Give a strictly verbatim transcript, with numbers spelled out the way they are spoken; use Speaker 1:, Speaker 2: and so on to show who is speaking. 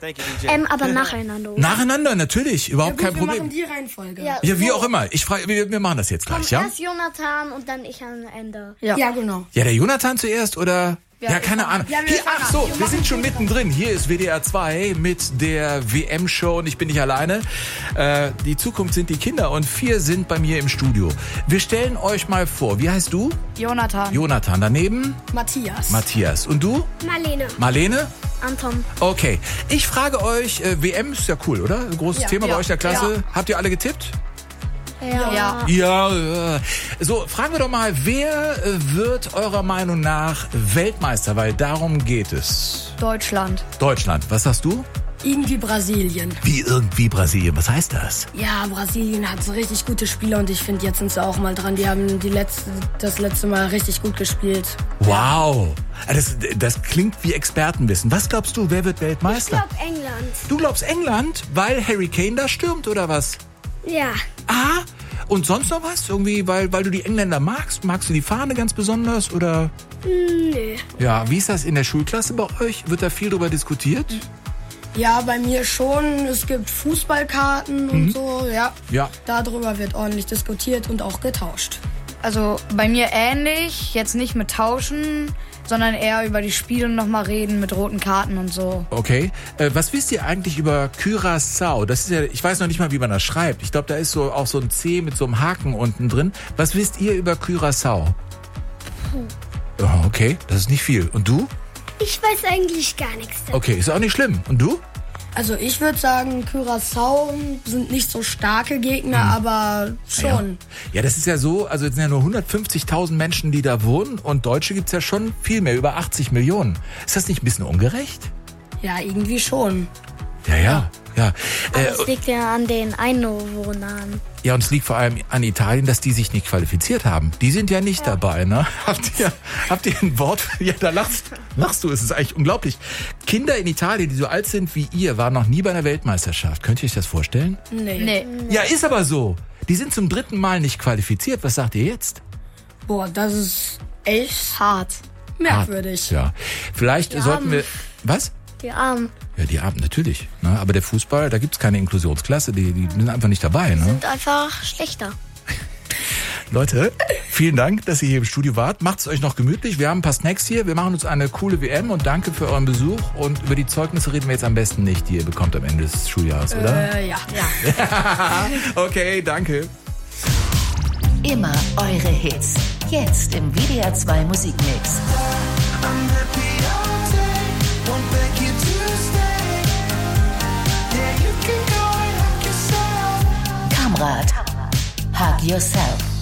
Speaker 1: Thank you, D J.
Speaker 2: Ähm, aber nacheinander.
Speaker 3: Nacheinander, natürlich. Überhaupt
Speaker 4: ja, gut,
Speaker 3: kein Problem.
Speaker 4: Wir machen die Reihenfolge.
Speaker 2: Ja,
Speaker 3: Ja, wie
Speaker 2: so.
Speaker 3: auch immer. Ich frage, wir, wir machen das jetzt gleich, ja?
Speaker 2: Erst Jonathan und dann ich am Ende.
Speaker 4: Ja, ja genau.
Speaker 3: Ja, der Jonathan zuerst oder? Ja, ja keine Ahnung.
Speaker 4: Ja, wir
Speaker 3: Hier, ach so, wir sind schon mittendrin. Hier ist W D R zwei mit der W M-Show und ich bin nicht alleine. Äh, die Zukunft sind die Kinder und vier sind bei mir im Studio. Wir stellen euch mal vor. Wie heißt du?
Speaker 5: Jonathan.
Speaker 3: Jonathan. Daneben?
Speaker 4: Matthias.
Speaker 3: Matthias. Und du?
Speaker 2: Marlene.
Speaker 3: Marlene?
Speaker 2: Anton.
Speaker 3: Okay. Ich frage euch, äh, W M ist ja cool, oder? Ein großes
Speaker 4: Ja,
Speaker 3: Thema
Speaker 4: ja,
Speaker 3: bei euch in der Klasse.
Speaker 4: ja.
Speaker 3: Habt ihr alle getippt?
Speaker 2: Ja.
Speaker 5: Ja.
Speaker 3: Ja, ja. So, fragen wir doch mal, wer äh, wird eurer Meinung nach Weltmeister? Weil darum geht es.
Speaker 5: Deutschland.
Speaker 3: Deutschland. Was sagst du?
Speaker 4: Irgendwie Brasilien.
Speaker 3: Wie irgendwie Brasilien. Was heißt das?
Speaker 4: Ja, Brasilien hat so richtig gute Spieler und ich finde, jetzt sind sie auch mal dran. Die haben die letzte, das letzte Mal richtig gut gespielt.
Speaker 3: Wow. Das, das klingt wie Expertenwissen. Was glaubst du, wer wird
Speaker 2: Ich
Speaker 3: Weltmeister?
Speaker 2: glaube England.
Speaker 3: Du glaubst England, weil Harry Kane da stürmt oder was?
Speaker 2: Ja.
Speaker 3: Ah, und sonst noch was? Irgendwie, weil, weil du die Engländer magst? Magst du die Fahne ganz besonders oder?
Speaker 2: Nö.
Speaker 3: Ja, wie ist das in der Schulklasse bei euch? Wird da viel drüber diskutiert?
Speaker 4: Ja, bei mir schon. Es gibt Fußballkarten und so, ja.
Speaker 3: Ja.
Speaker 4: Darüber wird ordentlich diskutiert und auch getauscht.
Speaker 5: Also bei mir ähnlich, jetzt nicht mit Tauschen, sondern eher über die Spiele nochmal reden mit roten Karten und so.
Speaker 3: Okay. Äh, was wisst ihr eigentlich über Curaçao? Das ist ja, ich weiß noch nicht mal, wie man das schreibt. Ich glaube, da ist so auch so ein C mit so einem Haken unten drin. Was wisst ihr über Curaçao? Oh, okay, das ist nicht viel. Und du?
Speaker 2: Ich weiß eigentlich gar nichts.
Speaker 3: Okay, ist auch nicht schlimm. Und du?
Speaker 4: Also ich würde sagen, Curaçao sind nicht so starke Gegner, aber schon.
Speaker 3: Ja, das ist ja so, also es sind ja nur hundertfünfzigtausend Menschen, die da wohnen und Deutsche gibt's ja schon viel mehr, über achtzig Millionen. Ist das nicht ein bisschen ungerecht?
Speaker 4: Ja, irgendwie schon.
Speaker 3: Ja, ja, ja. Äh,
Speaker 2: Das liegt ja an den Einwohnern.
Speaker 3: ja, und es liegt vor allem an Italien, dass die sich nicht qualifiziert haben. Die sind ja nicht dabei, ne? Habt ihr, habt ihr ein Wort? Ja, da lachst, lachst du, es ist eigentlich unglaublich. Kinder in Italien, die so alt sind wie ihr, waren noch nie bei einer Weltmeisterschaft. Könnt ihr euch das vorstellen?
Speaker 4: Nee.
Speaker 5: Nee.
Speaker 3: Ja, ist aber so. Die sind zum dritten Mal nicht qualifiziert. Was sagt ihr jetzt?
Speaker 4: Boah, das ist echt
Speaker 5: Hart.
Speaker 4: merkwürdig.
Speaker 3: Ja. Vielleicht sollten wir... Was?
Speaker 2: Die Armen
Speaker 3: Ja, die Abend natürlich. Ne? Aber der Fußball, da gibt's keine Inklusionsklasse. Die, die sind einfach nicht dabei. Ne?
Speaker 2: sind einfach schlechter.
Speaker 3: Leute, vielen Dank, dass ihr hier im Studio wart. Macht's euch noch gemütlich. Wir haben ein paar Snacks hier. Wir machen uns eine coole W M und danke für euren Besuch. Und über die Zeugnisse reden wir jetzt am besten nicht, die ihr bekommt am Ende des Schuljahres, oder?
Speaker 4: Äh, ja. ja.
Speaker 3: Okay, danke.
Speaker 6: Immer eure Hits. Jetzt im W D R zwei Musikmix. Kamrat, Hug Yourself.